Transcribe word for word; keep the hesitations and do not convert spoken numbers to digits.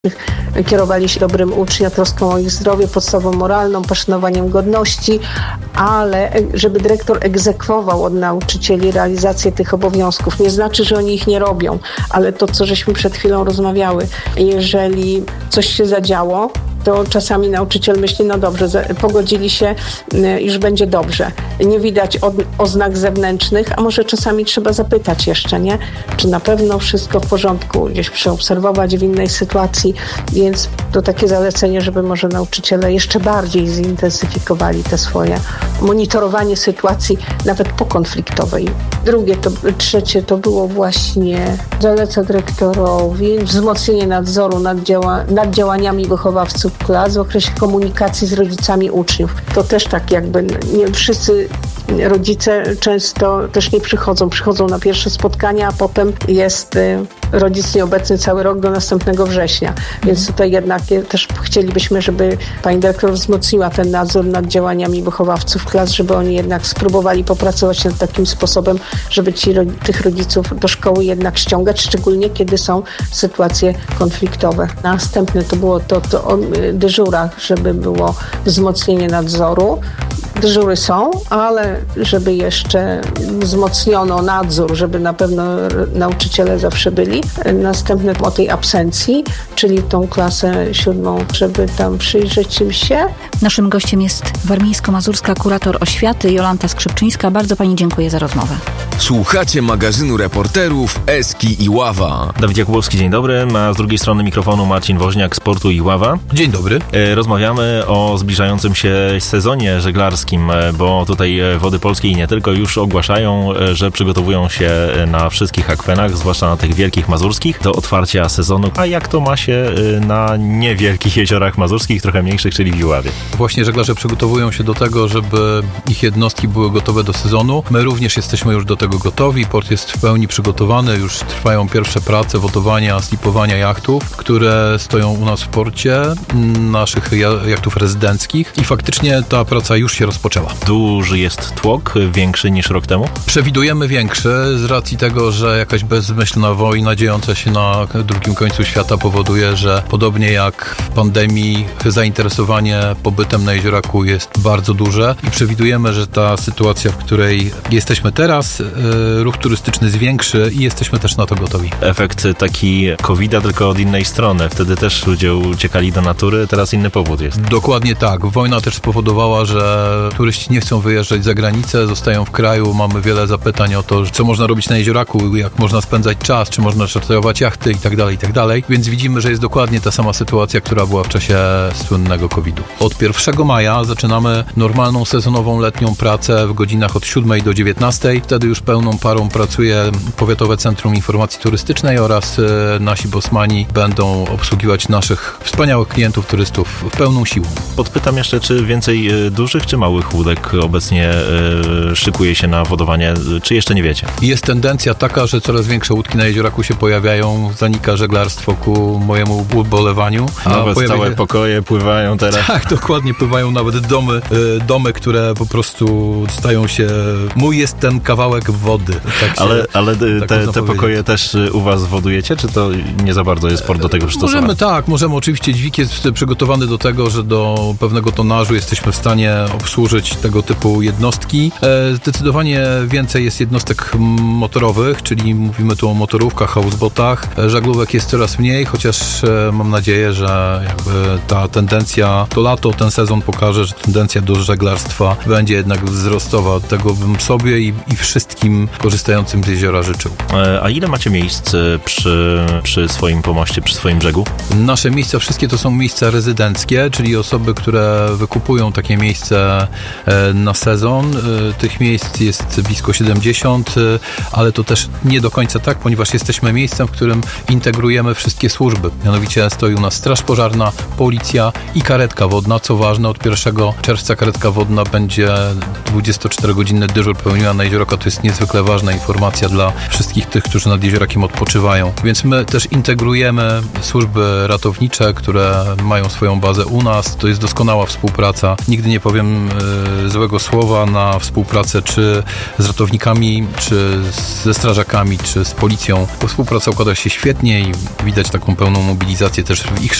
Kierowali się dobrym ucznia, troską o ich zdrowie, podstawą moralną, poszanowaniem godności, ale żeby dyrektor egzekwował od nauczycieli realizację tych obowiązków. Nie znaczy, że oni ich nie robią, ale to, co żeśmy przed chwilą rozmawiały, jeżeli coś się zadziało, to czasami nauczyciel myśli, no dobrze, pogodzili się, już będzie dobrze. Nie widać od, oznak zewnętrznych, a może czasami trzeba zapytać jeszcze, nie? Czy na pewno wszystko w porządku, gdzieś przeobserwować w innej sytuacji, więc to takie zalecenie, żeby może nauczyciele jeszcze bardziej zintensyfikowali te swoje monitorowanie sytuacji, nawet pokonfliktowej. Drugie, to, trzecie to było właśnie zaleca dyrektorowi wzmocnienie nadzoru nad, działa, nad działaniami wychowawców klas w okresie komunikacji z rodzicami uczniów. To też tak jakby nie wszyscy rodzice często też nie przychodzą. Przychodzą na pierwsze spotkania, a potem jest rodzic nieobecny cały rok do następnego września. Więc tutaj jednak też chcielibyśmy, żeby pani dyrektor wzmocniła ten nadzór nad działaniami wychowawców klas, żeby oni jednak spróbowali popracować nad takim sposobem, żeby ci, tych rodziców do szkoły jednak ściągać, szczególnie kiedy są sytuacje konfliktowe. Następne to było to, to o dyżurach, żeby było wzmocnienie nadzoru. Dyżury są, ale żeby jeszcze wzmocniono nadzór, żeby na pewno nauczyciele zawsze byli. Następne o tej absencji, czyli tą klasę siódmą, żeby tam przyjrzeć im się. Naszym gościem jest warmińsko-mazurska kurator oświaty Jolanta Skrzypczyńska. Bardzo pani dziękuję za rozmowę. Słuchacie magazynu reporterów Eski i Ława. Dawid Jakubowski, dzień dobry. A z drugiej strony mikrofonu Marcin Woźniak, Sportu i Ława. Dzień dobry. Rozmawiamy o zbliżającym się sezonie żeglarskim, bo tutaj Wody Polskie i nie tylko już ogłaszają, że przygotowują się na wszystkich akwenach, zwłaszcza na tych wielkich mazurskich, do otwarcia sezonu. A jak to ma się na niewielkich jeziorach mazurskich, trochę mniejszych, czyli w Iławie? Właśnie żeglarze przygotowują się do tego, żeby ich jednostki były gotowe do sezonu. My również jesteśmy już do tego gotowi. Port jest w pełni przygotowany. Już trwają pierwsze prace wodowania, slipowania jachtów, które stoją u nas w porcie, naszych jachtów rezydenckich i faktycznie ta praca już się rozpoczęła. Duży jest tłok, większy niż rok temu? Przewidujemy większy z racji tego, że jakaś bezmyślna wojna dziejąca się na drugim końcu świata powoduje, że podobnie jak w pandemii zainteresowanie pobytem na Jezioraku jest bardzo duże i przewidujemy, że ta sytuacja, w której jesteśmy teraz, ruch turystyczny zwiększy i jesteśmy też na to gotowi. Efekt taki kowida, tylko od innej strony. Wtedy też ludzie uciekali do natury, teraz inny powód jest. Dokładnie tak. Wojna też spowodowała, że turyści nie chcą wyjeżdżać za granicę, zostają w kraju. Mamy wiele zapytań o to, co można robić na Jezioraku, jak można spędzać czas, czy można czarterować jachty i tak dalej, i tak dalej. Więc widzimy, że jest dokładnie ta sama sytuacja, która była w czasie słynnego kowida. Od pierwszego maja zaczynamy normalną sezonową letnią pracę w godzinach od siódmej do dziewiętnastej. Wtedy już pełną parą pracuje Powiatowe Centrum Informacji Turystycznej oraz nasi bosmani będą obsługiwać naszych wspaniałych klientów, turystów w pełną siłą. Podpytam jeszcze, czy więcej dużych czy małych łódek obecnie y, szykuje się na wodowanie, czy jeszcze nie wiecie? Jest tendencja taka, że coraz większe łódki na Jezioraku się pojawiają, zanika żeglarstwo ku mojemu ubolewaniu. Nawet całe się... pokoje pływają teraz. Tak, dokładnie, pływają nawet domy, y, domy, które po prostu stają się... Mój jest ten kawałek wody. Tak się, ale ale tak te, te pokoje też u was wodujecie, czy to nie za bardzo jest port do tego przystosowany? Możemy, tak, możemy. Oczywiście dźwig jest przygotowany do tego, że do pewnego tonażu jesteśmy w stanie obsłużyć tego typu jednostki. Zdecydowanie więcej jest jednostek motorowych, czyli mówimy tu o motorówkach, houseboatach. Żaglówek jest coraz mniej, chociaż mam nadzieję, że jakby ta tendencja, to lato, ten sezon pokaże, że tendencja do żeglarstwa będzie jednak wzrostowa. Tego bym sobie i, i wszystkim korzystającym z jeziora życzył. A ile macie miejsc przy, przy swoim pomoście, przy swoim brzegu? Nasze miejsca, wszystkie to są miejsca rezydenckie, czyli osoby, które wykupują takie miejsce na sezon. Tych miejsc jest blisko siedemdziesiąt, ale to też nie do końca tak, ponieważ jesteśmy miejscem, w którym integrujemy wszystkie służby. Mianowicie stoi u nas straż pożarna, policja i karetka wodna. Co ważne, od pierwszego czerwca karetka wodna będzie dwudziestoczterogodzinny dyżur pełniła na Jezioraku. To jest niezwykle ważna informacja dla wszystkich tych, którzy nad Jeziorakiem odpoczywają. Więc my też integrujemy służby ratownicze, które mają swoją bazę u nas. To jest doskonała współpraca. Nigdy nie powiem e, złego słowa na współpracę czy z ratownikami, czy ze strażakami, czy z policją. Bo współpraca układa się świetnie i widać taką pełną mobilizację też w ich